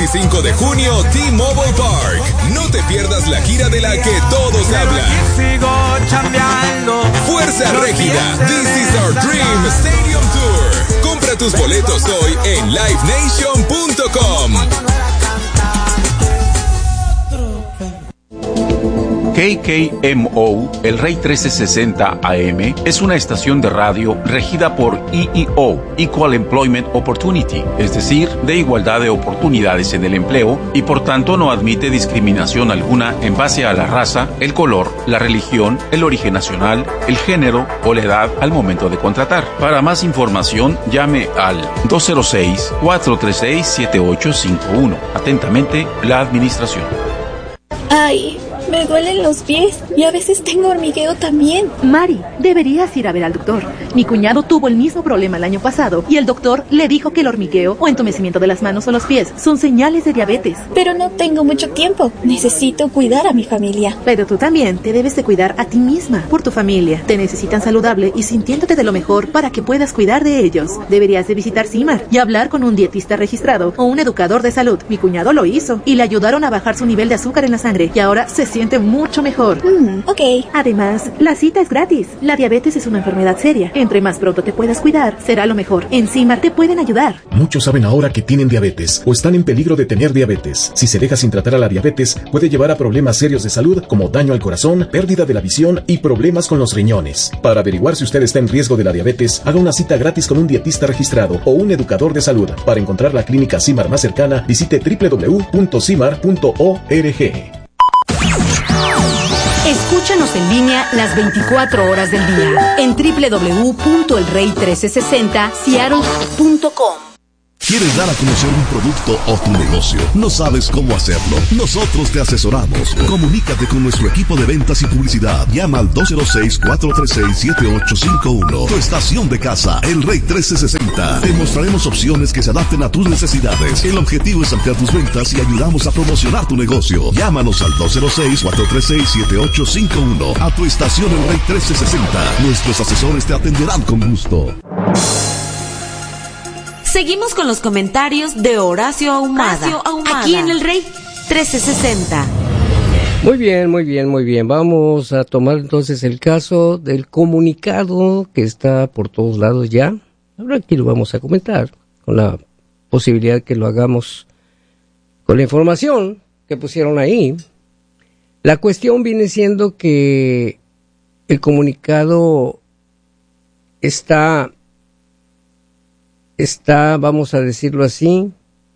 25 de junio, T-Mobile Park. No te pierdas la gira de la que todos hablan. Fuerza Régida, This is Our Dream Stadium Tour. Compra tus boletos hoy en livenation.com. KKMO, el Rey 1360 AM, es una estación de radio regida por EEO, Equal Employment Opportunity, es decir, de igualdad de oportunidades en el empleo, y por tanto no admite discriminación alguna en base a la raza, el color, la religión, el origen nacional, el género o la edad al momento de contratar. Para más información, llame al 206-436-7851. Atentamente, la Administración. Ay, me duelen los pies y a veces tengo hormigueo también. Mari, deberías ir a ver al doctor. Mi cuñado tuvo el mismo problema el año pasado y el doctor le dijo que el hormigueo o entumecimiento de las manos o los pies son señales de diabetes. Pero no tengo mucho tiempo. Necesito cuidar a mi familia. Pero tú también te debes de cuidar a ti misma, por tu familia. Te necesitan saludable y sintiéndote de lo mejor para que puedas cuidar de ellos. Deberías de visitar CIMAR y hablar con un dietista registrado o un educador de salud. Mi cuñado lo hizo y le ayudaron a bajar su nivel de azúcar en la sangre y ahora se siente mucho mejor. Ok. Además, la cita es gratis. La diabetes es una enfermedad seria. Entre más pronto te puedas cuidar, será lo mejor. En CIMAR te pueden ayudar. Muchos saben ahora que tienen diabetes o están en peligro de tener diabetes. Si se deja sin tratar a la diabetes, puede llevar a problemas serios de salud como daño al corazón, pérdida de la visión y problemas con los riñones. Para averiguar si usted está en riesgo de la diabetes, haga una cita gratis con un dietista registrado o un educador de salud. Para encontrar la clínica CIMAR más cercana, visite www.cimar.org. Escúchanos en línea las 24 horas del día en www.elrey1360seattle.com. ¿Quieres dar a conocer un producto o tu negocio? ¿No sabes cómo hacerlo? Nosotros te asesoramos. Comunícate con nuestro equipo de ventas y publicidad. Llama al 206-436-7851. Tu estación de casa, El Rey 1360. Te mostraremos opciones que se adapten a tus necesidades. El objetivo es ampliar tus ventas y ayudamos a promocionar tu negocio. Llámanos al 206-436-7851. A tu estación El Rey 1360. Nuestros asesores te atenderán con gusto. Seguimos con los comentarios de Horacio Ahumada, aquí en El Rey 1360. Muy bien. Vamos a tomar entonces el caso del comunicado que está por todos lados ya. Ahora aquí lo vamos a comentar, con la posibilidad que lo hagamos con la información que pusieron ahí. La cuestión viene siendo que el comunicado está, vamos a decirlo así,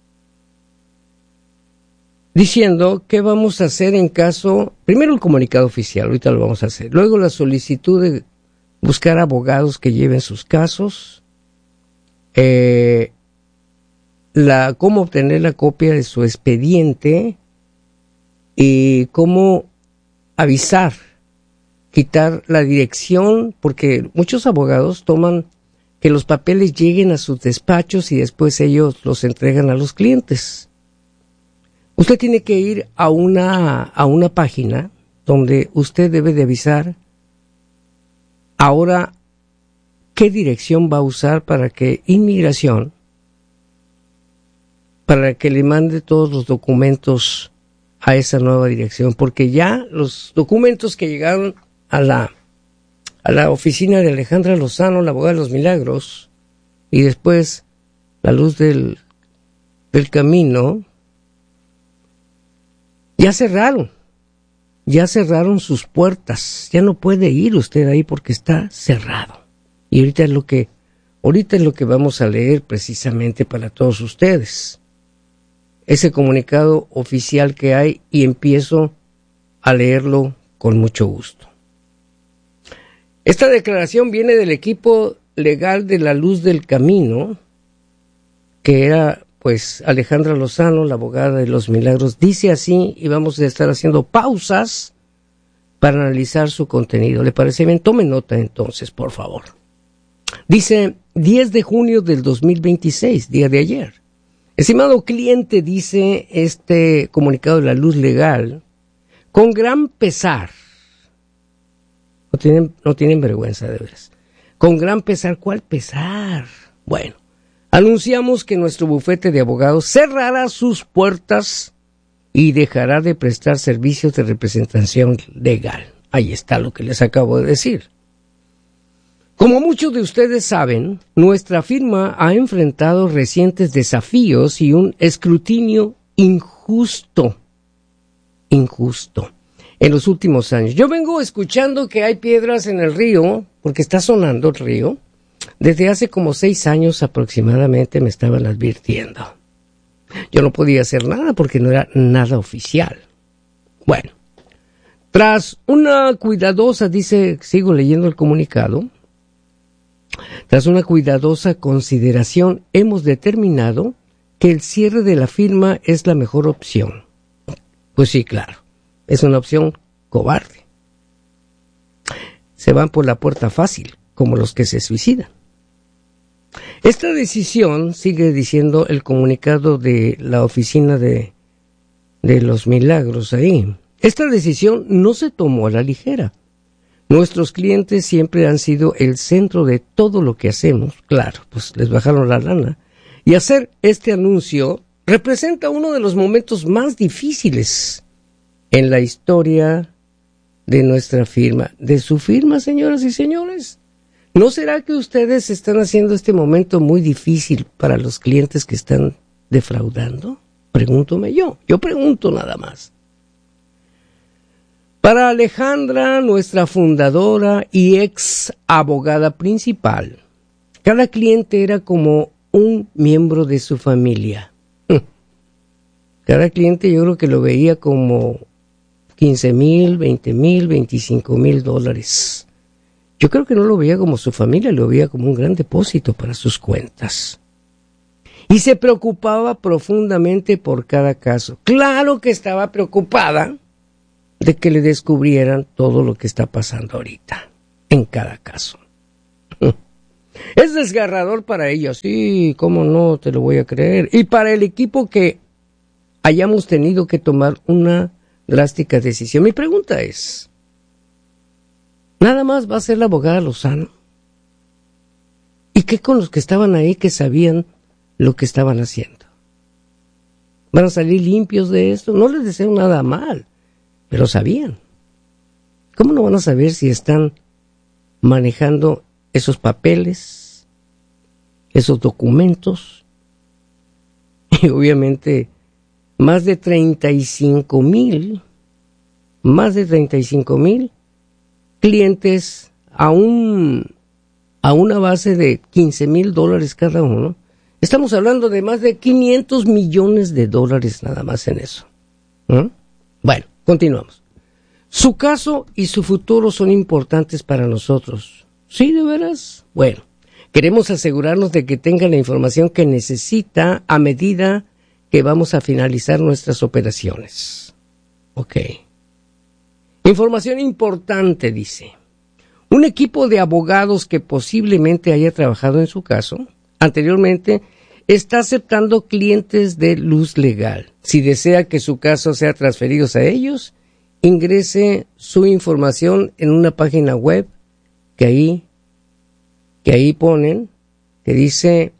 diciendo qué vamos a hacer en caso, primero el comunicado oficial, ahorita lo vamos a hacer, luego la solicitud de buscar abogados que lleven sus casos, cómo obtener la copia de su expediente y cómo avisar, quitar la dirección, porque muchos abogados toman que los papeles lleguen a sus despachos y después ellos los entregan a los clientes. Usted tiene que ir a una página donde usted debe de avisar ahora qué dirección va a usar para que Inmigración, para que le mande todos los documentos a esa nueva dirección, porque ya los documentos que llegaron a la oficina de Alejandra Lozano, la abogada de los milagros, y después la luz del camino, ya cerraron sus puertas, ya no puede ir usted ahí porque está cerrado. Y ahorita es lo que vamos a leer precisamente para todos ustedes. Ese comunicado oficial que hay, y empiezo a leerlo con mucho gusto. Esta declaración viene del equipo legal de la Luz del Camino, que era pues Alejandra Lozano, la abogada de los milagros. Dice así, y vamos a estar haciendo pausas para analizar su contenido. ¿Le parece bien? Tome nota entonces, por favor. Dice, 10 de junio del 2026, día de ayer. Estimado cliente, dice este comunicado de la Luz Legal, con gran pesar. No tienen vergüenza, de veras. Con gran pesar, ¿cuál pesar? Bueno, Anunciamos que nuestro bufete de abogados cerrará sus puertas y dejará de prestar servicios de representación legal. Ahí está lo que les acabo de decir. Como muchos de ustedes saben, nuestra firma ha enfrentado recientes desafíos y un escrutinio injusto en los últimos años. Yo vengo escuchando que hay piedras en el río, porque está sonando el río. Desde hace como 6 años aproximadamente me estaban advirtiendo. Yo no podía hacer nada porque no era nada oficial. Bueno, tras una cuidadosa, sigo leyendo el comunicado, tras una cuidadosa consideración hemos determinado que el cierre de la firma es la mejor opción. Pues sí, claro, es una opción cobarde. Se van por la puerta fácil, como los que se suicidan. Esta decisión, sigue diciendo el comunicado de la oficina de los milagros ahí, esta decisión no se tomó a la ligera. Nuestros clientes siempre han sido el centro de todo lo que hacemos. Claro, pues les bajaron la lana. Y hacer este anuncio representa uno de los momentos más difíciles en la historia de nuestra firma. ¿De su firma, señoras y señores? ¿No será que ustedes están haciendo este momento muy difícil para los clientes que están defraudando? Pregúntome yo. Yo pregunto nada más. Para Alejandra, nuestra fundadora y ex abogada principal, cada cliente era como un miembro de su familia. Cada cliente yo creo que lo veía como 15,000, 20,000, 25,000 dólares. Yo creo que no lo veía como su familia, lo veía como un gran depósito para sus cuentas. Y se preocupaba profundamente por cada caso. Claro que estaba preocupada de que le descubrieran todo lo que está pasando ahorita, en cada caso. Es desgarrador para ellos, sí, cómo no, te lo voy a creer. Y para el equipo que hayamos tenido que tomar una drástica decisión. Mi pregunta es, ¿nada más va a ser la abogada Lozano? ¿Y qué con los que estaban ahí que sabían lo que estaban haciendo? ¿Van a salir limpios de esto? No les deseo nada mal. Pero sabían. ¿Cómo no van a saber si están manejando esos papeles, esos documentos? Y obviamente más de 35,000 clientes a una base de 15,000 dólares cada uno. Estamos hablando de más de 500 millones de dólares nada más en eso. Bueno. Continuamos. Su caso y su futuro son importantes para nosotros. ¿Sí, de veras? Bueno, queremos asegurarnos de que tenga la información que necesita a medida que vamos a finalizar nuestras operaciones. Ok. Información importante, dice. Un equipo de abogados que posiblemente haya trabajado en su caso anteriormente está aceptando clientes de Luz Legal. Si desea que su caso sea transferido a ellos, ingrese su información en una página web que ahí ponen, que dice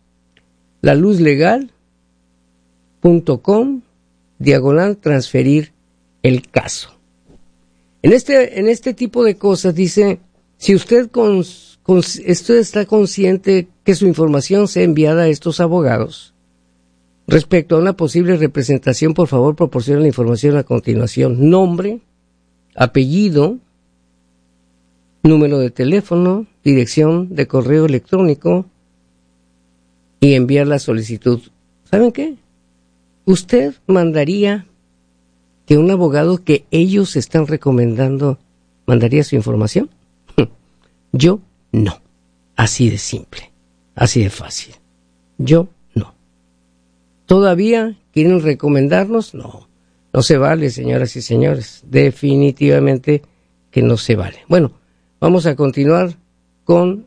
laluzlegal.com/transferir el caso. En este tipo de cosas dice, si usted está consciente que su información sea enviada a estos abogados, respecto a una posible representación, por favor, proporcione la información a continuación. Nombre, apellido, número de teléfono, dirección de correo electrónico y enviar la solicitud. ¿Saben qué? Usted mandaría que un abogado que ellos están recomendando mandaría su información. Yo no. Así de simple, así de fácil. Yo no. ¿Todavía quieren recomendarnos? No, no se vale, señoras y señores. Definitivamente que no se vale. Bueno, vamos a continuar con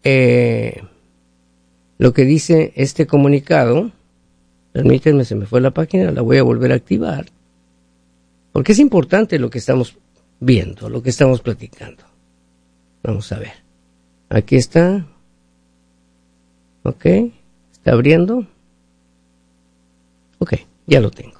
lo que dice este comunicado. Permítanme, se me fue la página, la voy a volver a activar. Porque es importante lo que estamos viendo, lo que estamos platicando. Vamos a ver. Aquí está. Ok. ¿Está abriendo? Ok, ya lo tengo.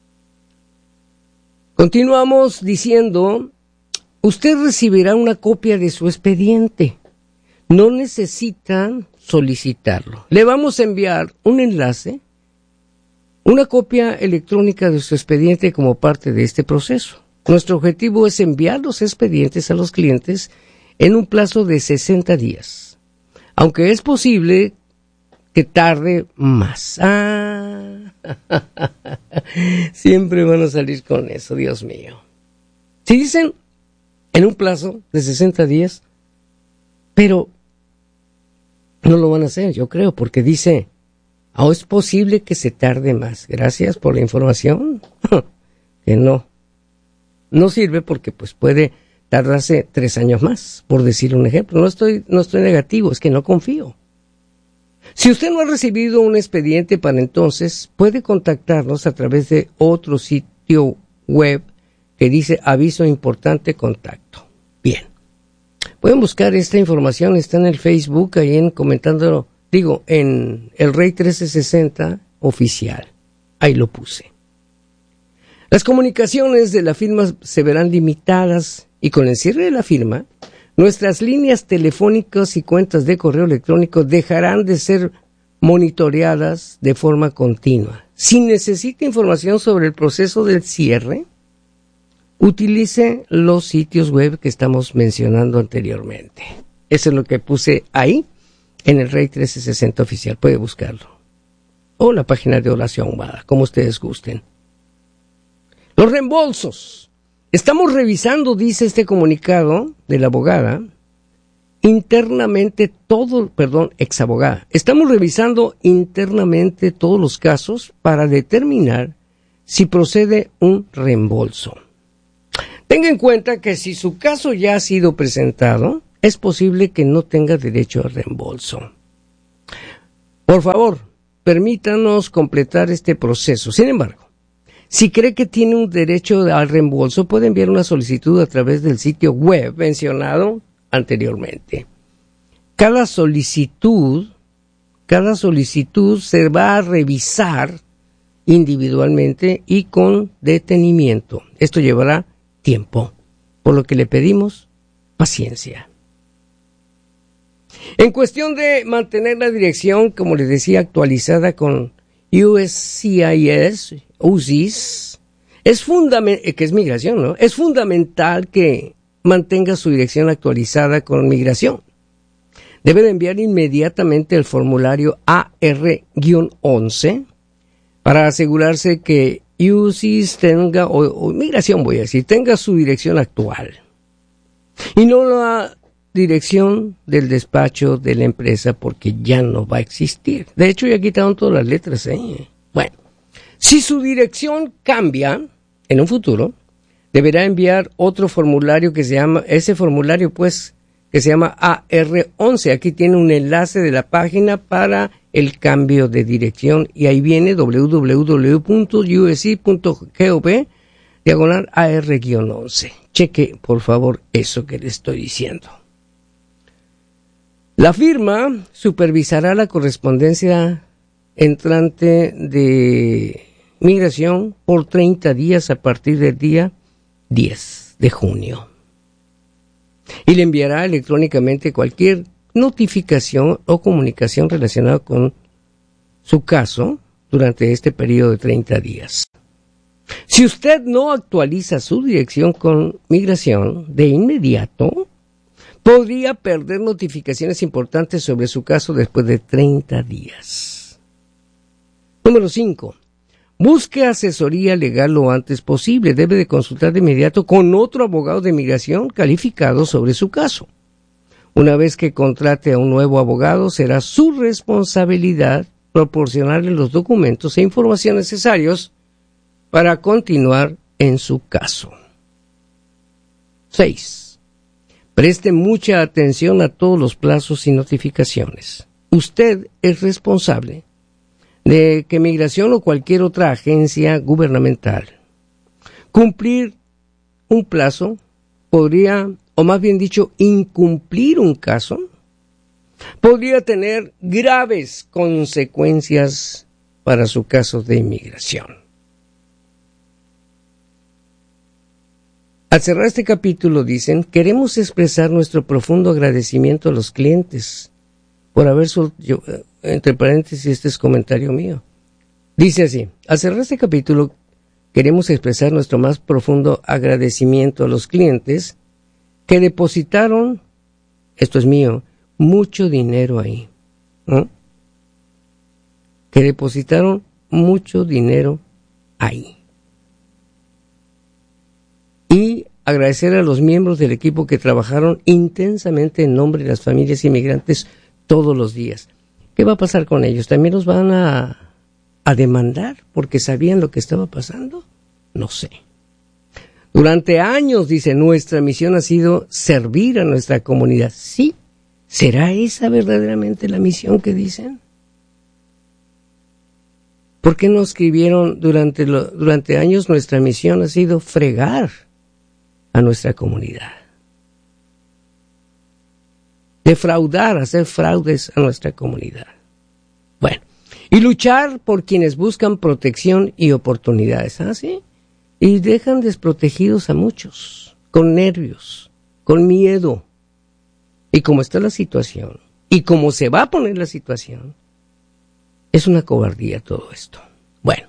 Continuamos diciendo, usted recibirá una copia de su expediente. No necesitan solicitarlo. Le vamos a enviar un enlace, una copia electrónica de su expediente como parte de este proceso. Nuestro objetivo es enviar los expedientes a los clientes en un plazo de 60 días, aunque es posible que tarde más. Siempre van a salir con eso, Dios mío. Si dicen en un plazo de 60 días, pero no lo van a hacer, yo creo, porque dice, es posible que se tarde más. Gracias por la información. Que no sirve porque pues puede tardarse 3 años más, por decir un ejemplo. No estoy negativo, es que no confío. Si usted no ha recibido un expediente para entonces, puede contactarnos a través de otro sitio web que dice aviso importante contacto. Bien. Pueden buscar esta información, está en el Facebook, ahí en comentándolo, en el Rey 1360 oficial. Ahí lo puse. Las comunicaciones de la firma se verán limitadas y con el cierre de la firma, nuestras líneas telefónicas y cuentas de correo electrónico dejarán de ser monitoreadas de forma continua. Si necesita información sobre el proceso del cierre, utilice los sitios web que estamos mencionando anteriormente. Eso es lo que puse ahí en el Rey 1360 oficial. Puede buscarlo. O la página de Oración Ahumada, como ustedes gusten. Los reembolsos. Estamos revisando, dice este comunicado de la abogada, exabogada. Estamos revisando internamente todos los casos para determinar si procede un reembolso. Tenga en cuenta que si su caso ya ha sido presentado, es posible que no tenga derecho a reembolso. Por favor, permítanos completar este proceso. Sin embargo, si cree que tiene un derecho al reembolso, puede enviar una solicitud a través del sitio web mencionado anteriormente. Cada solicitud se va a revisar individualmente y con detenimiento. Esto llevará tiempo, por lo que le pedimos paciencia. En cuestión de mantener la dirección, como les decía, actualizada con USCIS, que es migración, ¿no? Es fundamental que mantenga su dirección actualizada con migración. Debe de enviar inmediatamente el formulario AR-11 para asegurarse que USCIS tenga, o migración tenga su dirección actual. Y no la dirección del despacho de la empresa, porque ya no va a existir. De hecho, ya quitaron todas las letras, Bueno, si su dirección cambia en un futuro, deberá enviar otro formulario que se llama AR11. Aquí tiene un enlace de la página para el cambio de dirección y ahí viene www.usc.gov/AR-11. Cheque, por favor, eso que le estoy diciendo. La firma supervisará la correspondencia entrante de migración por 30 días a partir del día 10 de junio. Y le enviará electrónicamente cualquier notificación o comunicación relacionada con su caso durante este periodo de 30 días. Si usted no actualiza su dirección con migración de inmediato, podría perder notificaciones importantes sobre su caso después de 30 días. Número 5. Busque asesoría legal lo antes posible. Debe de consultar de inmediato con otro abogado de migración calificado sobre su caso. Una vez que contrate a un nuevo abogado, será su responsabilidad proporcionarle los documentos e información necesarios para continuar en su caso. 6. Preste mucha atención a todos los plazos y notificaciones. Usted es responsable de que Migración o cualquier otra agencia gubernamental cumplir un plazo podría, o más bien dicho, incumplir un caso, podría tener graves consecuencias para su caso de inmigración. Al cerrar este capítulo dicen, queremos expresar nuestro profundo agradecimiento a los clientes por haber entre paréntesis, este es comentario mío. Dice así, al cerrar este capítulo queremos expresar nuestro más profundo agradecimiento a los clientes que depositaron, esto es mío, mucho dinero ahí. ¿No? Que depositaron mucho dinero ahí. Y agradecer a los miembros del equipo que trabajaron intensamente en nombre de las familias inmigrantes todos los días. ¿Qué va a pasar con ellos? ¿También los van a demandar porque sabían lo que estaba pasando? No sé. Durante años, dice, nuestra misión ha sido servir a nuestra comunidad. ¿Sí? ¿Será esa verdaderamente la misión que dicen? ¿Por qué no escribieron durante años nuestra misión ha sido fregar a nuestra comunidad? Defraudar, hacer fraudes a nuestra comunidad. Bueno, y luchar por quienes buscan protección y oportunidades. ¿Ah, sí? Y dejan desprotegidos a muchos, con nervios, con miedo. Y como está la situación, y como se va a poner la situación, es una cobardía todo esto. Bueno,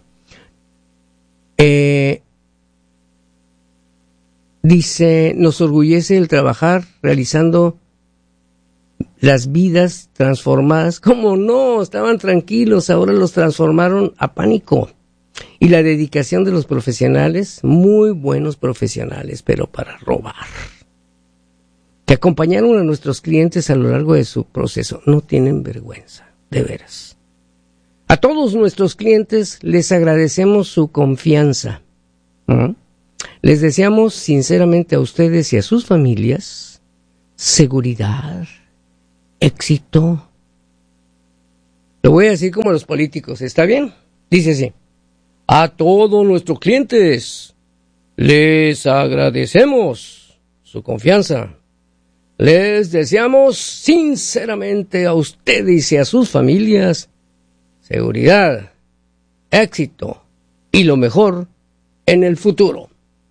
dice, nos orgullece el trabajar realizando las vidas transformadas. ¿Cómo no? Estaban tranquilos, ahora los transformaron a pánico. Y la dedicación de los profesionales, muy buenos profesionales, pero para robar. Que acompañaron a nuestros clientes a lo largo de su proceso. No tienen vergüenza, de veras. A todos nuestros clientes les agradecemos su confianza. Les deseamos sinceramente a ustedes y a sus familias seguridad, éxito. Lo voy a decir como los políticos, ¿está bien? Dice así. A todos nuestros clientes les agradecemos su confianza. Les deseamos sinceramente a ustedes y a sus familias seguridad, éxito y lo mejor en el futuro.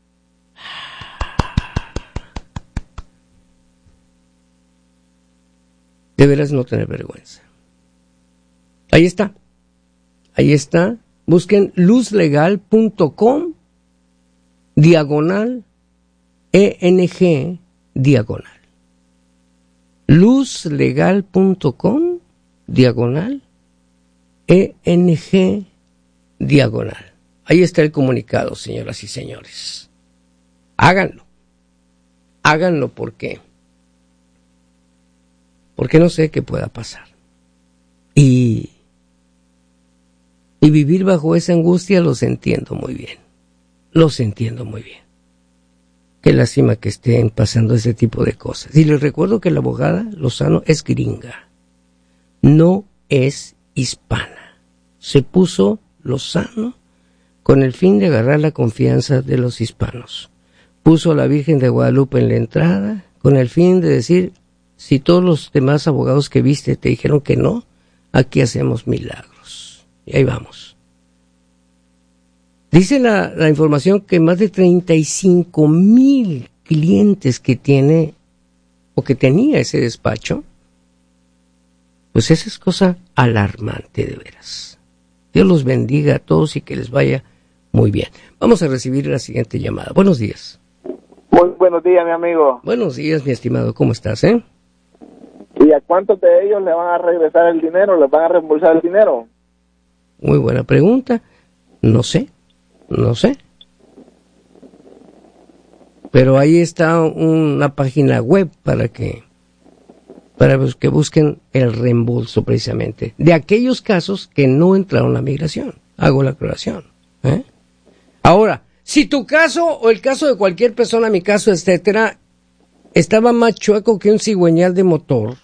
Deberás no tener vergüenza. Ahí está. Ahí está. Busquen luzlegal.com /ENG luzlegal.com /ENG Ahí está el comunicado, señoras y señores. Háganlo. Háganlo porque no sé qué pueda pasar. Y vivir bajo esa angustia los entiendo muy bien. Los entiendo muy bien. Qué lástima que estén pasando ese tipo de cosas. Y les recuerdo que la abogada Lozano es gringa. No es hispana. Se puso Lozano con el fin de agarrar la confianza de los hispanos. Puso a la Virgen de Guadalupe en la entrada con el fin de decir, si todos los demás abogados que viste te dijeron que no, aquí hacemos milagros. Y ahí vamos. Dice la información que más de 35,000 clientes que tiene o que tenía ese despacho, pues esa es cosa alarmante de veras. Dios los bendiga a todos y que les vaya muy bien. Vamos a recibir la siguiente llamada. Buenos días. Muy buenos días, mi amigo. Buenos días, mi estimado. ¿Cómo estás, ¿Y a cuántos de ellos le van a regresar el dinero? ¿Les van a reembolsar el dinero? Muy buena pregunta. No sé. Pero ahí está una página web para que busquen el reembolso precisamente de aquellos casos que no entraron a migración. Hago la aclaración. Ahora, si tu caso o el caso de cualquier persona, mi caso, etcétera, estaba más chueco que un cigüeñal de motor,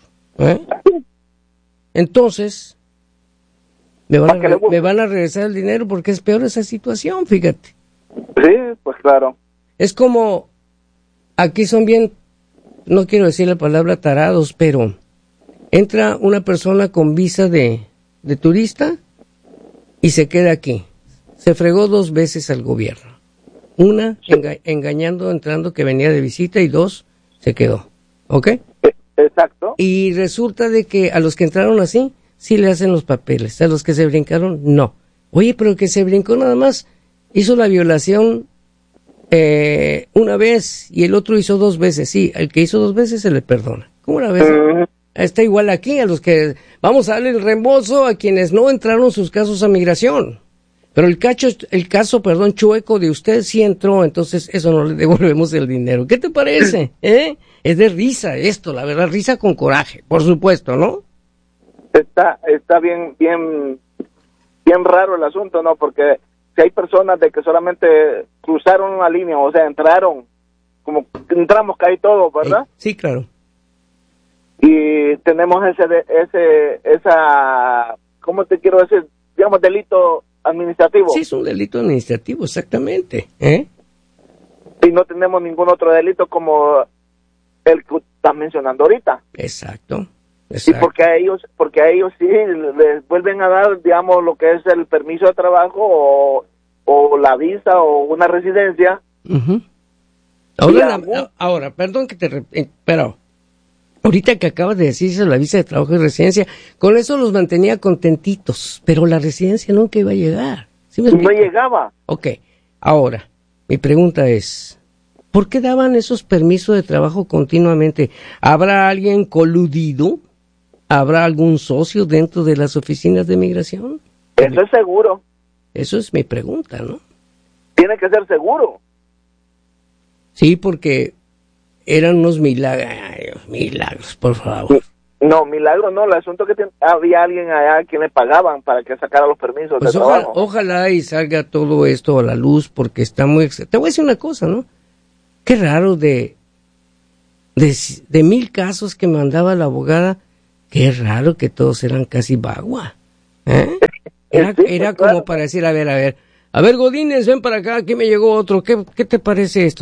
entonces me van a regresar el dinero porque es peor esa situación, fíjate. Sí, pues claro. Es como, aquí son bien, no quiero decir la palabra tarados, pero Entra una persona con visa de turista y se queda aquí. Se fregó 2 veces al gobierno. Una, engañando, entrando que venía de visita, y 2, se quedó. ¿Ok? Exacto. Y resulta de que a los que entraron así, sí le hacen los papeles. A los que se brincaron, no. Oye, pero que se brincó nada más, hizo la violación una vez y el otro hizo 2 veces. Sí, al que hizo 2 veces se le perdona. ¿Cómo la ves? Está igual aquí, a los que vamos a darle el reembolso a quienes no entraron sus casos a migración. Pero el caso, chueco de usted sí entró, entonces eso no le devolvemos el dinero. ¿Qué te parece? Es de risa esto, la verdad, risa con coraje, por supuesto, ¿no? Está bien raro el asunto, ¿no? Porque si hay personas de que solamente cruzaron una línea, o sea, entramos casi todos, ¿verdad? Sí, claro. Y tenemos esa, ¿cómo te quiero decir? Digamos, delito administrativo. Sí, es un delito administrativo, exactamente. Y no tenemos ningún otro delito como el que estás mencionando ahorita. Exacto. Y porque a ellos sí les vuelven a dar, digamos, lo que es el permiso de trabajo o la visa o una residencia. Uh-huh. Ahora, perdón que pero ahorita que acabas de decirse la visa de trabajo y residencia, con eso los mantenía contentitos, pero la residencia nunca iba a llegar. ¿Sí me explico? No llegaba. Ok, ahora, mi pregunta es, ¿por qué daban esos permisos de trabajo continuamente? ¿Habrá alguien coludido? ¿Habrá algún socio dentro de las oficinas de migración? Eso es seguro. Eso es mi pregunta, ¿no? Tiene que ser seguro. Sí, porque eran unos milagros, por favor. No, milagros no, el asunto es que había alguien allá a quien le pagaban para que sacara los permisos pues de trabajo. Ojalá y salga todo esto a la luz, porque está muy... Te voy a decir una cosa, ¿no? Qué raro de 1000 casos que mandaba la abogada, qué raro que todos eran casi bagua. Era como para decir, a ver, Godínez, ven para acá, aquí me llegó otro, ¿qué te parece esto?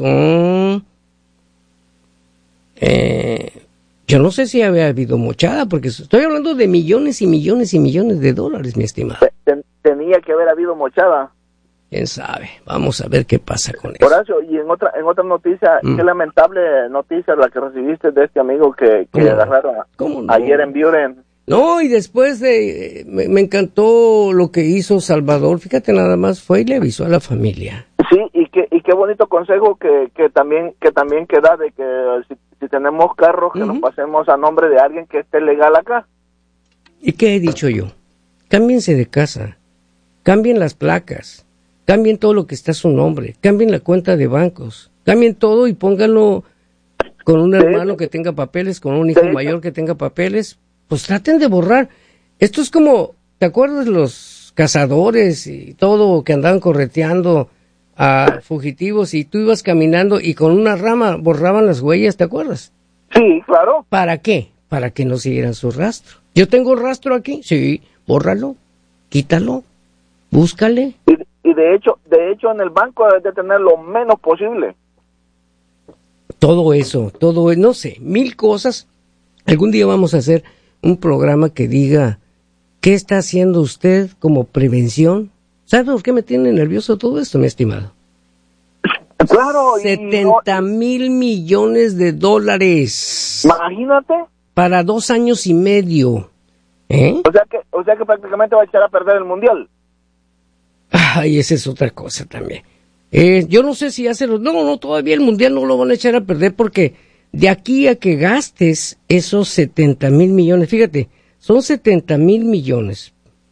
Yo no sé si había habido mochada, porque estoy hablando de millones y millones y millones de dólares, mi estimado. Tenía que haber habido mochada. ¿Quién sabe? Vamos a ver qué pasa con eso. Horacio, y en otra noticia, qué lamentable noticia la que recibiste de este amigo que agarraron ayer en Buren. No, y después me encantó lo que hizo Salvador, fíjate nada más, fue y le avisó a la familia. Sí, y qué bonito consejo que también da de que si tenemos carros que nos pasemos a nombre de alguien que esté legal acá. ¿Y qué he dicho yo? Cámbiense de casa, cambien las placas, cambien todo lo que está a su nombre, cambien la cuenta de bancos, cambien todo y pónganlo con un hermano que tenga papeles, con un hijo mayor que tenga papeles. Pues traten de borrar. Esto es como, ¿te acuerdas de los cazadores y todo que andaban correteando a fugitivos y tú ibas caminando y con una rama borraban las huellas, ¿te acuerdas? Sí, claro. ¿Para qué? Para que no siguieran su rastro. Yo tengo rastro aquí, sí, bórralo, quítalo, búscale. Y de hecho en el banco debes de tener lo menos posible. Todo eso, no sé, 1000 cosas. Algún día vamos a hacer un programa que diga ¿qué está haciendo usted como prevención? ¿Sabe por qué me tiene nervioso todo esto, mi estimado? Claro. 70,000 millones de dólares. Imagínate. Para 2 años y medio. O sea que prácticamente va a echar a perder el mundial. Ay, esa es otra cosa también. Yo no sé si hacerlo. No, todavía el mundial no lo van a echar a perder porque de aquí a que gastes esos 70,000 millones, fíjate, son 70,000 millones.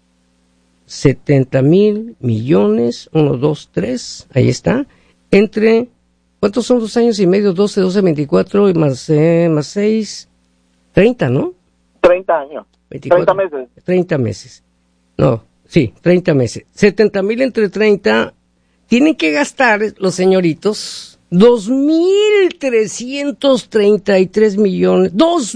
70,000 millones, 1, 2, 3, ahí está. Entre, ¿cuántos son 2 años y medio? 12, 24 y más 6, 30, ¿no? 30 años. 24, 30 meses. 30 meses. No, sí, 30 meses. 70,000 entre 30, tienen que gastar los señoritos 2,333 millones,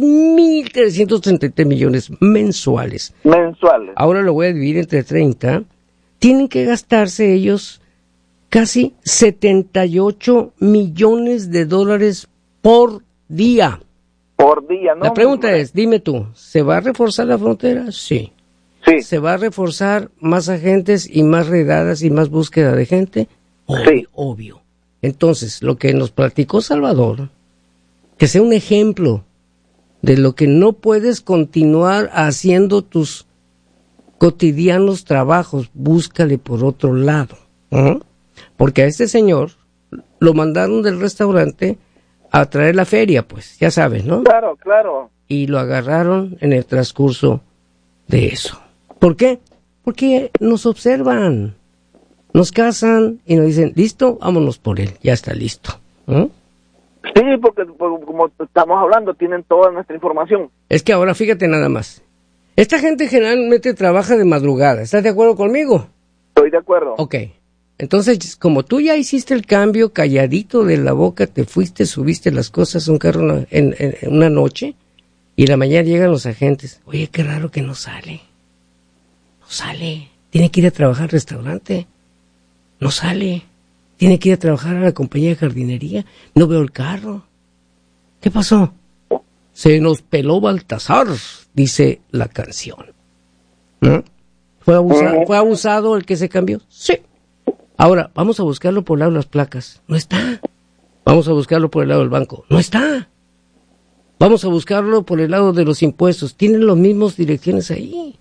2,333 millones mensuales. Ahora lo voy a dividir entre 30. Tienen que gastarse ellos casi 78 millones de dólares por día. Por día, ¿no? La pregunta es, dime tú, ¿se va a reforzar la frontera? Sí. Sí. ¿Se va a reforzar más agentes y más redadas y más búsqueda de gente? Obvio, Sí. obvio. Entonces, lo que nos platicó Salvador, que sea un ejemplo de lo que no puedes continuar haciendo tus cotidianos trabajos, búscale por otro lado. ¿No? Porque a este señor lo mandaron del restaurante a traer la feria, pues, ya sabes, ¿no? Claro, claro. Y lo agarraron en el transcurso de eso. ¿Por qué? Porque nos observan, nos casan y nos dicen, listo, vámonos por él, ya está listo. ¿No? Sí, porque como estamos hablando, tienen toda nuestra información. Es que ahora fíjate nada más. Esta gente generalmente trabaja de madrugada, ¿estás de acuerdo conmigo? Estoy de acuerdo. Ok. Entonces, como tú ya hiciste el cambio, calladito de la boca, te fuiste, subiste las cosas a un carro en una noche, y en la mañana llegan los agentes. Oye, qué raro que no sale. No sale. Tiene que ir a trabajar al restaurante. No sale. Tiene que ir a trabajar a la compañía de jardinería. No veo el carro. ¿Qué pasó? Se nos peló Baltasar, dice la canción. ¿No? ¿Fue abusado el que se cambió? Sí. Ahora, vamos a buscarlo por el lado de las placas. No está. Vamos a buscarlo por el lado del banco. No está. Vamos a buscarlo por el lado de los impuestos. Tienen las mismas direcciones ahí.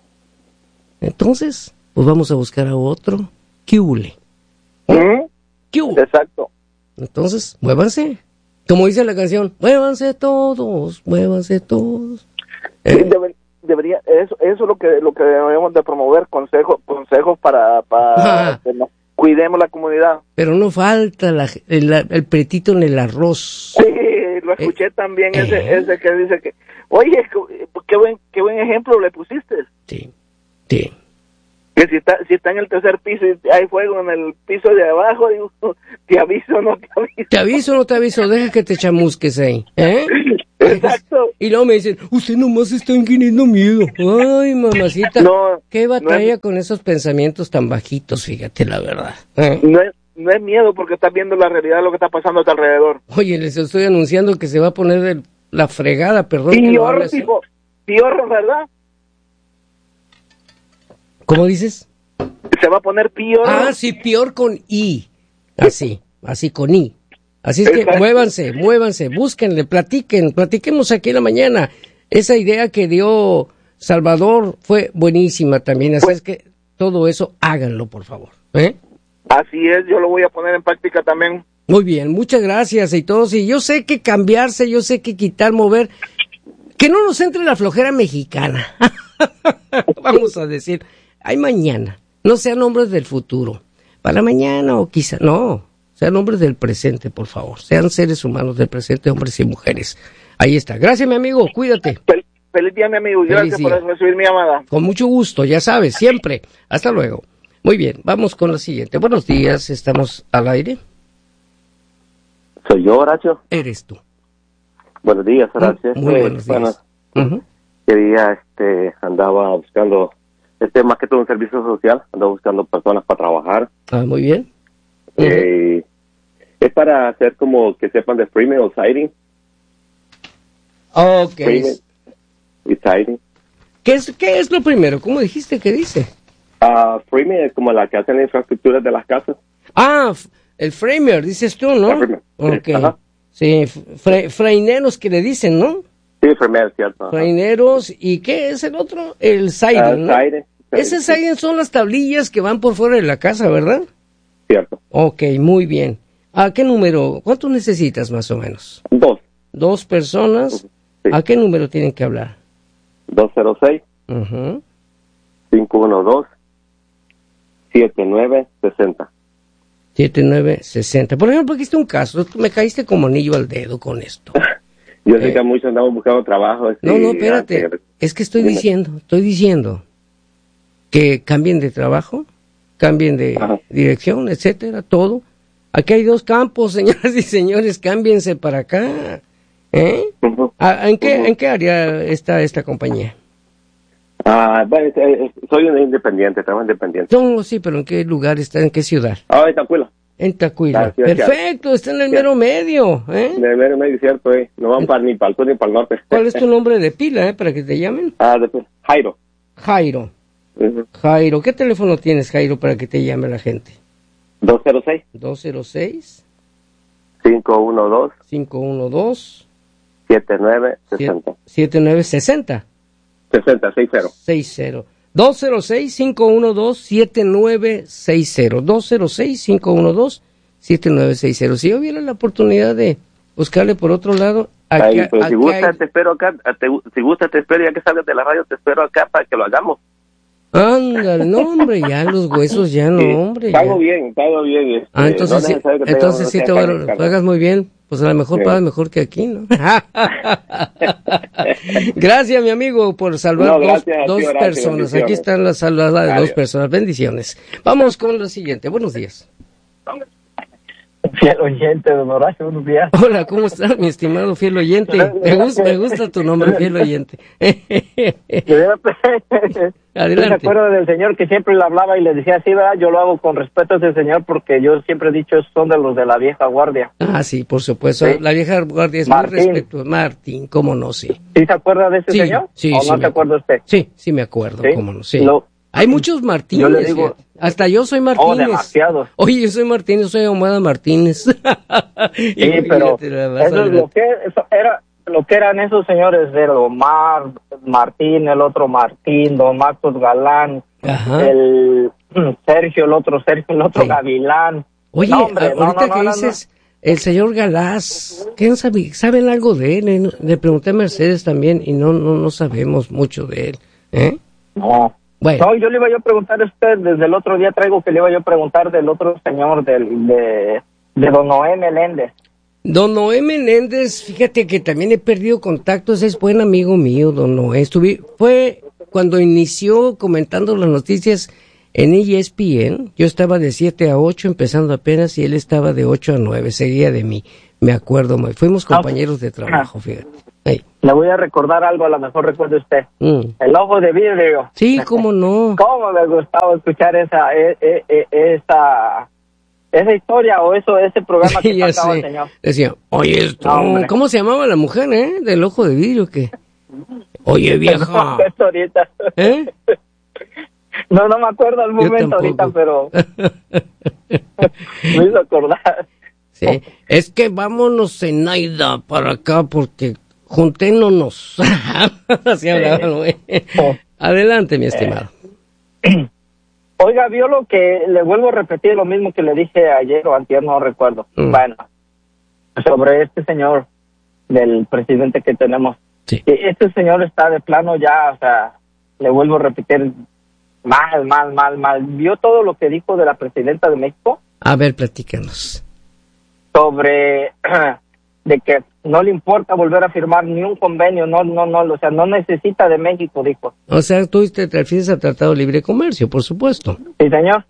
Entonces, pues vamos a buscar a otro. ¿Qué hule? ¿Qué hule? Exacto. Entonces, muévanse. Como dice la canción, muévanse todos, muévanse todos. Debería, eso es lo que debemos de promover, consejos para que nos cuidemos la comunidad. Pero no falta el pretito en el arroz. Sí, lo escuché también, ese que dice que, oye, qué buen ejemplo le pusiste. Sí, sí. Que si está en el tercer piso y hay fuego en el piso de abajo, digo, te aviso o no te aviso. Te aviso o no te aviso, deja que te chamusques ahí, ¿eh? Exacto. Y luego me dicen, usted nomás está teniendo miedo. Ay, mamacita, qué batalla con esos pensamientos tan bajitos, fíjate la verdad. No es miedo porque estás viendo la realidad de lo que está pasando a tu alrededor. Oye, les estoy anunciando que se va a poner la fregada, perdón. Pior, pior, ¿verdad? ¿Cómo dices? Se va a poner peor. Ah, sí, peor con I. Así con I. Así es que muévanse, búsquenle, platiquemos aquí en la mañana. Esa idea que dio Salvador fue buenísima también, así es que todo eso háganlo, por favor. Así es, yo lo voy a poner en práctica también. Muy bien, muchas gracias y todos. Y yo sé que cambiarse, yo sé que quitar, mover, que no nos entre la flojera mexicana. Vamos a decir, hay mañana, no sean hombres del futuro, para mañana o quizá, no, sean hombres del presente, por favor, sean seres humanos del presente, hombres y mujeres. Ahí está, gracias mi amigo, cuídate. Feliz día mi amigo, gracias por recibir mi llamada. Con mucho gusto, ya sabes, siempre, hasta luego. Muy bien, vamos con la siguiente. Buenos días, estamos al aire. ¿Soy yo, Horacio? Eres tú. Buenos días, Horacio. Muy buenos días. Quería, andaba buscando, más que todo un servicio social, andaba buscando personas para trabajar. Ah, muy bien. Es para hacer como que sepan de framing o siding. Ok. Framing y siding. ¿Qué es lo primero? ¿Cómo dijiste? ¿Qué dice? Framing es como la que hacen las infraestructuras de las casas. Ah, el framer, dices tú, ¿no? Okay. Sí, fraineros que le dicen, ¿no? Sí, frameros, cierto. Fraineros, ¿y qué es el otro? El siding, ¿no? Siding. Ese siding son las tablillas que van por fuera de la casa, ¿verdad? Cierto. Ok, muy bien. ¿A qué número? ¿Cuánto necesitas más o menos? 2. 2 personas. Sí. ¿A qué número tienen que hablar? 206 512 7960. 7960. Por ejemplo, aquí está un caso. Me caíste como anillo al dedo con esto. Yo sé que muchos andamos buscando trabajo. No, espérate. Es que estoy diciendo que cambien de trabajo, cambien de dirección, etcétera, todo. Aquí hay 2 campos, señoras y señores, cámbiense para acá. ¿En qué área está esta compañía? Bueno, soy un independiente, trabajo independiente. No, sí, pero ¿en qué lugar está? ¿En qué ciudad? En Tampuela. En Tacuilo. Perfecto, está en el mero medio. En el mero medio, cierto, No van ni para el sur ni para el norte. ¿Cuál es tu nombre de pila, para que te llamen? Jairo. Jairo. Jairo, ¿qué teléfono tienes, Jairo, para que te llame la gente? 206. 206. 512. 512. 7960. 7960. 60. 206-512-7960. 206-512-7960. Si yo hubiera la oportunidad de buscarle por otro lado... si gusta, te espero acá. Si gusta, te espero. Ya que salgas de la radio, te espero acá para que lo hagamos. Ándale, no, hombre, ya los huesos ya no, hombre. Pago bien. Entonces sí te pagas muy bien. Pues a lo mejor pagas mejor que aquí, ¿no? Gracias, mi amigo, por salvar dos personas. Aquí están las salvadas de 2 personas. Bendiciones. Vamos con lo siguiente. Buenos días. Fiel oyente, don Horacio, buenos días. Hola, ¿cómo estás, mi estimado fiel oyente? Me gusta tu nombre, fiel oyente. Adelante. ¿Se acuerda del señor que siempre le hablaba y le decía así, verdad? Yo lo hago con respeto a ese señor porque yo siempre he dicho, son de los de la vieja guardia. Ah, sí, por supuesto. ¿Sí? La vieja guardia es Martín. Muy respetuosa. Martín, ¿cómo no? Sí. ¿Sí se acuerda de ese señor? Sí, ¿O sí. no se acuerda usted? Sí, me acuerdo, ¿Sí? ¿Cómo no? Sí. Hay muchos Martínez. Yo le digo, hasta yo soy Martínez. Demasiados. Oye, yo soy Martínez, soy Ahumada Martínez. Sí, pero eso es lo que eran esos señores de Omar, Martín, el otro Martín, don Marcos Galán, el Sergio, el otro Gavilán. Oye, no, hombre, ahorita que dices el señor Galás, ¿qué no saben algo de él? Le pregunté a Mercedes también y no sabemos mucho de él. No. Bueno. No, yo le iba a preguntar a usted, desde el otro día traigo que le iba a preguntar del otro señor, de don Noé Meléndez. Don Noé Meléndez, fíjate que también he perdido contactos, es buen amigo mío, don Noé. Fue cuando inició comentando las noticias en ESPN, yo estaba de 7 a 8 empezando apenas y él estaba de 8 a 9, seguía de mí, me acuerdo, fuimos compañeros de trabajo, fíjate. Hey. Le voy a recordar algo, a lo mejor recuerde usted. El ojo de vidrio. Sí, cómo no. Cómo me gustaba escuchar esa historia o ese programa que sacaba el señor. Decía, oye, ¿cómo se llamaba la mujer, del ojo de vidrio? ¿Qué? Oye, vieja. Ahorita. No me acuerdo al momento ahorita, pero me hizo acordar. Sí, es que vámonos, Zenaida, para acá porque juntémonos. Así hablaba, güey. Adelante, mi estimado. Oiga, vio lo que le vuelvo a repetir, lo mismo que le dije ayer o antier, no recuerdo. Bueno, sobre este señor del presidente que tenemos. Sí. Este señor está de plano ya, o sea, le vuelvo a repetir, mal. ¿Vio todo lo que dijo de la presidenta de México? A ver, platícanos. Sobre de que no le importa volver a firmar ni un convenio, o sea, no necesita de México, dijo. O sea, tú te refieres al Tratado de Libre Comercio, por supuesto. Sí, señor.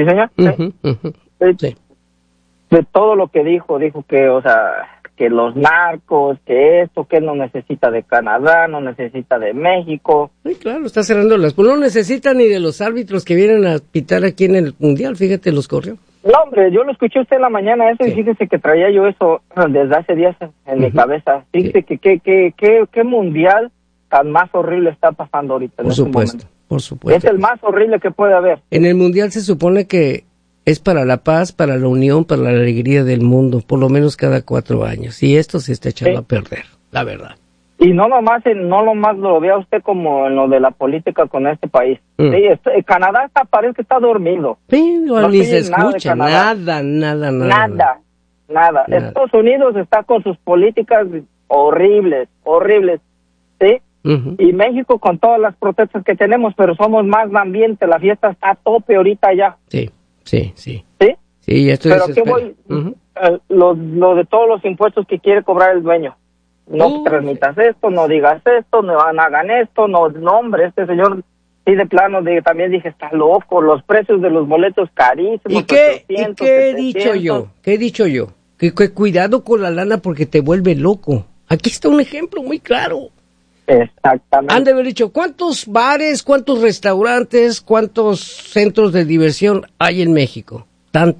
Sí. De todo lo que dijo que, o sea, que los narcos, que esto, que no necesita de Canadá, no necesita de México. Sí, claro, está cerrando las... No necesita ni de los árbitros que vienen a pitar aquí en el Mundial, fíjate, los corrió. No, hombre, yo lo escuché usted en la mañana eso y fíjese que traía yo eso desde hace días en mi cabeza. Fíjese que qué mundial tan más horrible está pasando ahorita. Por supuesto. Es el más horrible que puede haber. En el mundial se supone que es para la paz, para la unión, para la alegría del mundo, por lo menos cada 4 años. Y esto se está echando a perder, la verdad. Y no nomás lo vea usted como en lo de la política con este país. Sí, Canadá parece que está dormido. Sí, ni se escucha, nada. Estados Unidos está con sus políticas horribles, ¿sí? Y México con todas las protestas que tenemos, pero somos más de ambiente, la fiesta está a tope ahorita ya. Sí. ¿Sí? Sí, ya estoy pero ¿qué voy? Lo de todos los impuestos que quiere cobrar el dueño. No transmitas esto, no digas esto, no hagan esto, no, hombre, este señor, sí, de plano, también dije, está loco, los precios de los boletos carísimos. ¿Y qué he dicho yo? ¿Qué he dicho yo? Que cuidado con la lana porque te vuelve loco. Aquí está un ejemplo muy claro. Exactamente. Han de haber dicho, ¿cuántos bares, cuántos restaurantes, cuántos centros de diversión hay en México? Tanto.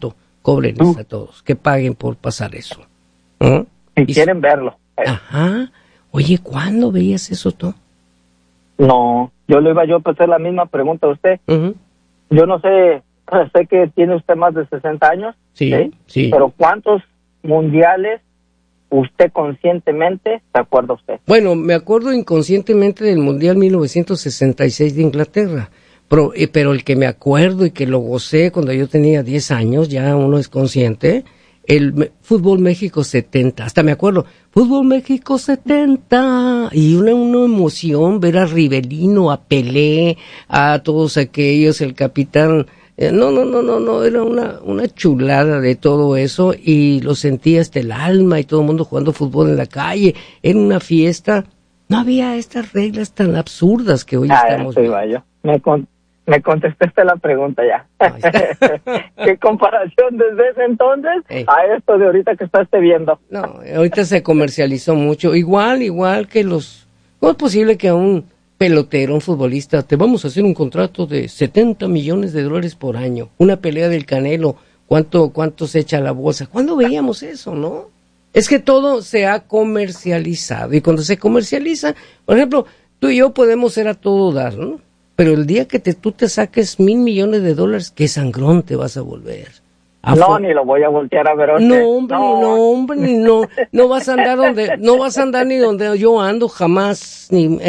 cóbrenles a todos, que paguen por pasar eso. ¿No? Si quieren verlo. Ajá. Oye, ¿cuándo veías eso tú? No, yo le iba a hacer la misma pregunta a usted. Yo no sé que tiene usted más de 60 años. Sí. Pero ¿cuántos mundiales usted conscientemente se acuerda usted? Bueno, me acuerdo inconscientemente del Mundial 1966 de Inglaterra, pero el que me acuerdo y que lo gocé cuando yo tenía 10 años, ya uno es consciente, el Fútbol México 70, hasta me acuerdo, Fútbol México 70, y una emoción ver a Rivelino, a Pelé, a todos aquellos, el capitán. No, era una chulada de todo eso, y lo sentía hasta el alma, y todo el mundo jugando fútbol en la calle, en una fiesta. No había estas reglas tan absurdas que hoy estamos viendo. Me contestaste la pregunta ya. ¿Qué comparación desde ese entonces a esto de ahorita que estás viendo? No, ahorita se comercializó mucho, igual que los... ¿Cómo es posible que a un pelotero, un futbolista, te vamos a hacer un contrato de $70 millones por año, una pelea del Canelo, cuánto se echa a la bolsa? ¿Cuándo veíamos eso, no? Es que todo se ha comercializado, y cuando se comercializa, por ejemplo, tú y yo podemos ser a todo dar, ¿no? Pero el día que tú te saques $1,000 millones, qué sangrón te vas a volver. No, ni lo voy a voltear a ver. No, no vas a andar ni donde yo ando jamás,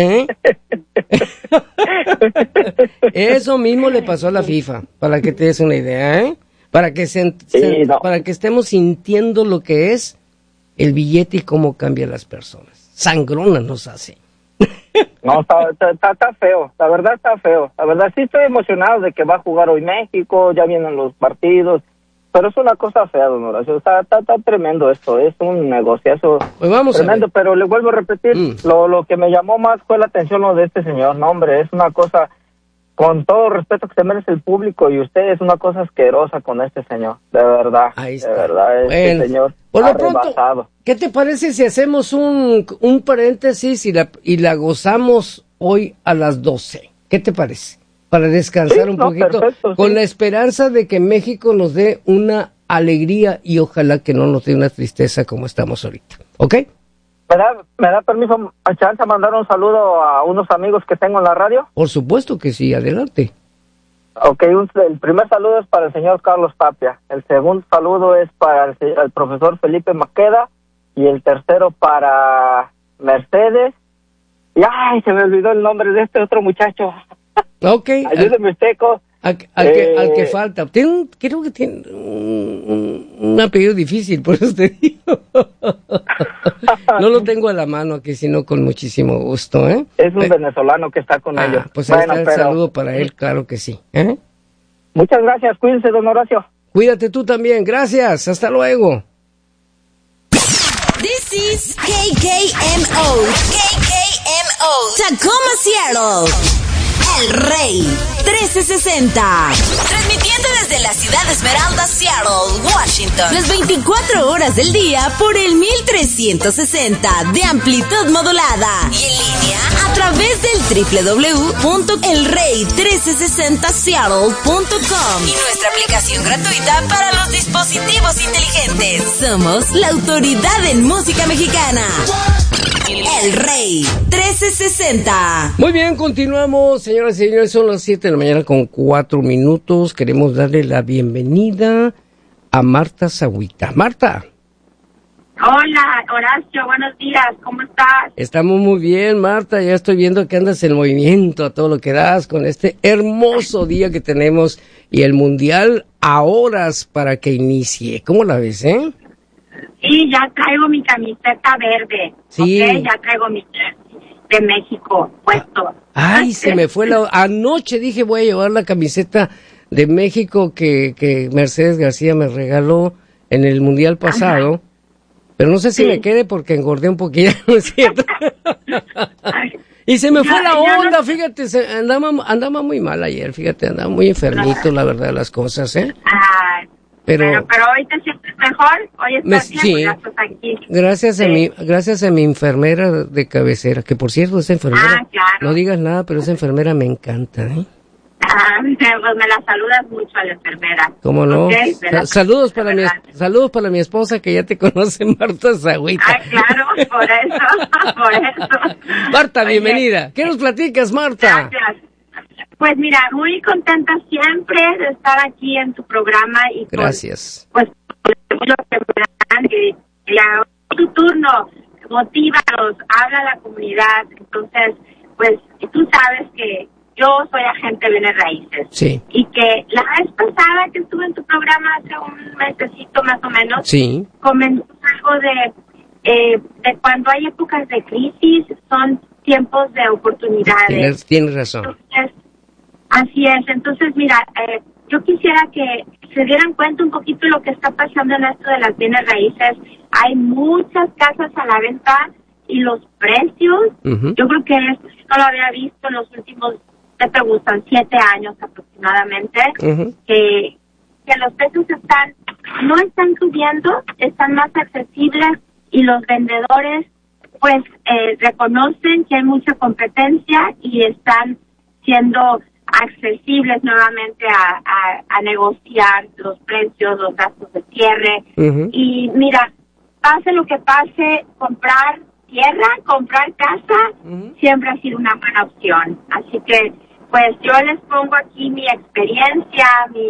Eso mismo le pasó a la FIFA, para que te des una idea, para que para que estemos sintiendo lo que es el billete y cómo cambia las personas. Sangrona nos hace. No, está feo, la verdad está feo. La verdad sí estoy emocionado de que va a jugar hoy México, ya vienen los partidos, pero es una cosa fea, don Horacio. Está tremendo esto, es un negociazo tremendo, pero le vuelvo a repetir, lo que me llamó más fue la atención lo de este señor. No, hombre, es una cosa, con todo respeto que se merece el público y usted, es una cosa asquerosa con este señor, de verdad. Ahí está. De verdad, este señor por lo pronto, ¿qué te parece si hacemos un paréntesis y la gozamos hoy a las 12? ¿Qué te parece? Para descansar un poquito, perfecto, con la esperanza de que México nos dé una alegría y ojalá que no nos dé una tristeza como estamos ahorita. ¿Ok? ¿Me da permiso, a chance, mandar un saludo a unos amigos que tengo en la radio? Por supuesto que sí, adelante. Ok, el primer saludo es para el señor Carlos Tapia, el segundo saludo es para el profesor Felipe Maqueda, y el tercero para Mercedes, y ¡ay! Se me olvidó el nombre de este otro muchacho. Ok. Ayúdeme, Teco. Al que falta. Creo que tiene un apellido difícil, por eso te digo. No lo tengo a la mano aquí, sino con muchísimo gusto, Es un venezolano que está con ellos. Pues ahí está el saludo para él, claro que sí. Muchas gracias, cuídense, don Horacio. Cuídate tú también, gracias, hasta luego. This is KKMO, Tacoma, Seattle. El Rey 1360. Transmitiendo desde la ciudad de Esmeralda, Seattle, Washington. Las 24 horas del día por el 1360 de amplitud modulada. Y en línea a través del www.elrey1360seattle.com. Y nuestra aplicación gratuita para los dispositivos inteligentes. Somos la autoridad en música mexicana. El Rey 1360. Muy bien, continuamos, señoras y señores, son las 7 de la mañana con 4 minutos. Queremos darle la bienvenida a Marta Zagüita. Marta. Hola, Horacio, buenos días, ¿cómo estás? Estamos muy bien, Marta, ya estoy viendo que andas en movimiento a todo lo que das con este hermoso día que tenemos y el Mundial a horas para que inicie. ¿Cómo la ves, Sí, ya traigo mi camiseta verde. Sí. Okay, ya traigo mi de México puesto. Ay, se me fue anoche dije voy a llevar la camiseta de México que Mercedes García me regaló en el Mundial pasado. Ajá. Pero no sé si me quede porque engordé un poquito, ¿no es cierto? Y se me fue la onda, no... fíjate, andaba muy mal ayer, fíjate, andaba muy enfermito, la verdad, las cosas, Pero hoy te sientes mejor, hoy estás bien, sí, aquí. Gracias a mi enfermera de cabecera, que por cierto, esa enfermera, claro. No digas nada, pero esa enfermera me encanta, Pues me la saludas mucho a la enfermera. ¿Cómo no? Okay, saludos para mi esposa que ya te conoce, Marta Zagüita. Ah, claro, por eso. Marta, bienvenida. ¿Qué nos platicas, Marta? Gracias. Pues mira, muy contenta siempre de estar aquí en tu programa y gracias. Pues lo que me dan, que tu turno, motívalos, habla a la comunidad. Entonces, pues tú sabes que yo soy agente de bienes raíces. Sí. Y que la vez pasada que estuve en tu programa, hace un mesecito más o menos, sí, comentó algo de cuando hay épocas de crisis, son tiempos de oportunidades. Tienes razón. Entonces, así es. Entonces, mira, yo quisiera que se dieran cuenta un poquito de lo que está pasando en esto de las bienes raíces. Hay muchas casas a la venta y los precios, yo creo que esto no lo había visto en los últimos, ¿qué te gustan? 7 años aproximadamente, que los precios no están subiendo, están más accesibles y los vendedores pues reconocen que hay mucha competencia y están siendo accesibles nuevamente a negociar los precios, los gastos de cierre. Y mira, pase lo que pase, comprar tierra, comprar casa, siempre ha sido una buena opción. Así que, pues yo les pongo aquí mi experiencia,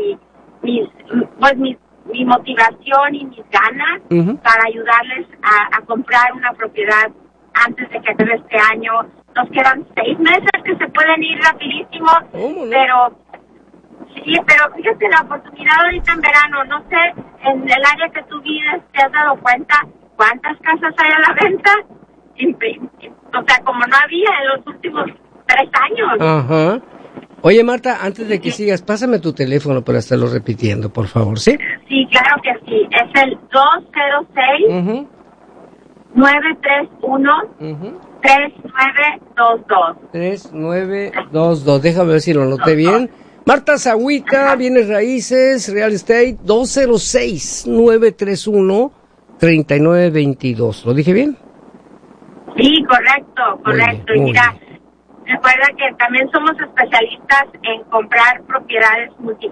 mi motivación y mis ganas para ayudarles a comprar una propiedad antes de que acabe este año. Nos quedan 6 meses que se pueden ir rapidísimo, pero fíjate la oportunidad ahorita en verano. No sé, en el área que tú vives, ¿te has dado cuenta cuántas casas hay a la venta? O sea, como no había en los últimos 3 años. Ajá. Oye, Marta, antes de que sigas, pásame tu teléfono para estarlo repitiendo, por favor, ¿sí? Sí, claro que sí. Es el 206 931 3922. 3922. Déjame ver si lo anoté bien. Marta Zagüita, bienes raíces, real estate, 206-931-3922. ¿Lo dije bien? Sí, correcto. Y mira, recuerda que también somos especialistas en comprar propiedades multifamiliares.